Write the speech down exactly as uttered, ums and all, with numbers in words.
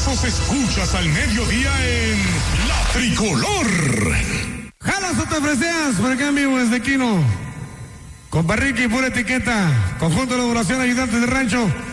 sabrosos escuchas al mediodía en La Tricolor. Jalas o te freseas, por acá en vivo desde Quino. Con Barriqui, pura etiqueta. Conjunto de elaboración, ayudantes de rancho.